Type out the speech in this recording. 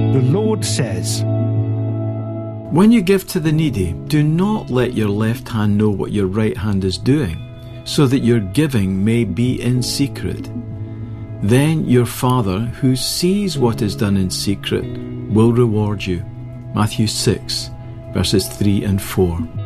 The Lord says, When you give to the needy, do not let your left hand know what your right hand is doing, so that your giving may be in secret. Then your Father, who sees what is done in secret, will reward you. Matthew 6, verses 3 and 4.